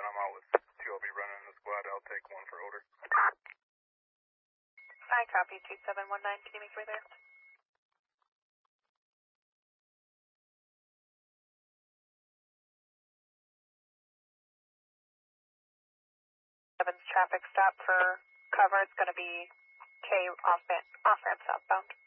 I'm out with 2. I'll be running in the squad. I'll take 1 for odor. I copy 2719. Can you make way there? 7's traffic stop for cover. It's going to be K off ramp southbound.